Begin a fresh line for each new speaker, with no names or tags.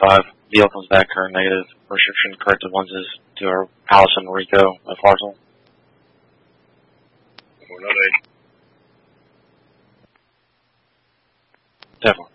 5. Deal comes back current negative. Restriction corrected lenses to our Allison Rico of Hartsel.
We're not 8.
Definitely.